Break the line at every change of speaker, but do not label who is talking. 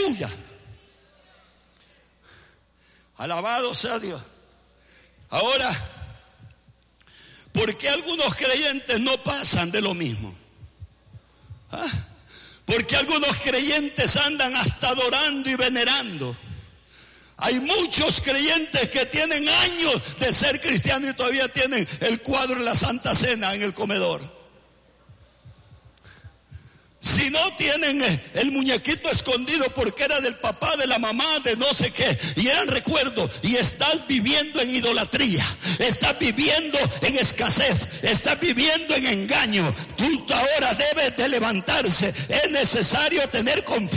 Aleluya. Alabado sea Dios. Ahora, ¿por qué algunos creyentes no pasan de lo mismo? Porque algunos creyentes andan hasta adorando y venerando. Hay muchos creyentes que tienen años de ser cristianos y todavía tienen el cuadro de la Santa Cena en el comedor. Si no tienen el muñequito escondido porque era del papá, de la mamá, de no sé qué, y eran recuerdos, y estás viviendo en idolatría, estás viviendo en escasez, estás viviendo en engaño. Tú ahora debes de levantarse. Es necesario tener confianza.